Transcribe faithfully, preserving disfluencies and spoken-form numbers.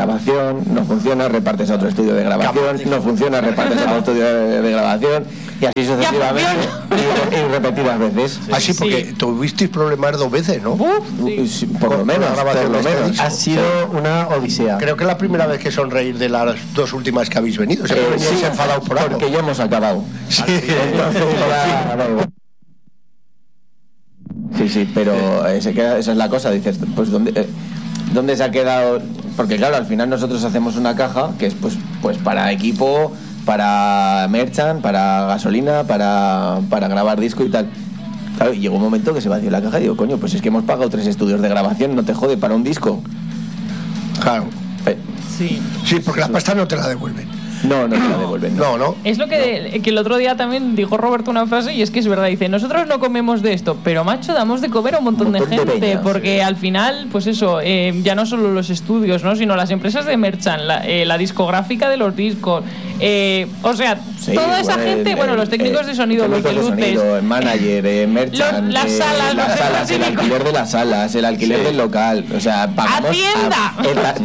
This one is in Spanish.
grabación, no funciona, repartes a otro estudio de grabación, no funciona, repartes a otro estudio de, de grabación, y así sucesivamente, y, y repetidas veces. Así, sí, porque sí. tuvisteis problemas dos veces, ¿no? Uf, sí. Por lo menos, por lo menos. Ha sido una odisea. Creo que es la primera vez que sonreír de las dos últimas que habéis venido. Siempre eh, veníais sí, enfadados por algo. Porque ya hemos acabado. Sí, entonces, sí, sí, pero eh, se queda, esa es la cosa, dices, pues ¿dónde, eh, ¿dónde se ha quedado? Porque claro, al final nosotros hacemos una caja que es pues, pues para equipo, para merchant, para gasolina, para, para grabar disco y tal. Claro, y llegó un momento que se vació la caja y digo, coño, pues es que hemos pagado tres estudios de grabación, no te jode para un disco. Claro. Eh, sí. Sí, porque la pasta no te la devuelven. No, no te la devuelven. No, no. Es lo que, no. que el otro día también dijo Roberto una frase y es que es verdad. Dice, nosotros no comemos de esto, pero macho, damos de comer a un montón, un montón de gente. De peña, porque sí. al final, pues eso, eh, ya no solo los estudios, ¿no? Sino las empresas de merchant, la, eh, la discográfica de los discos. Eh, o sea, sí, toda esa bueno, gente, el, bueno, los técnicos eh, de sonido, los de luces. Sonido, el manager, eh, merchant. Los, las salas, eh, las los salas, el alquiler de las salas, el alquiler sí. del local. O sea, pagamos. ¡Hacienda! A, eh,